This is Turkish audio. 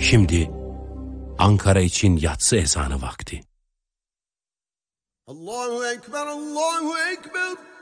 Şimdi Ankara için yatsı ezanı vakti. Allahu Ekber, Allahu Ekber.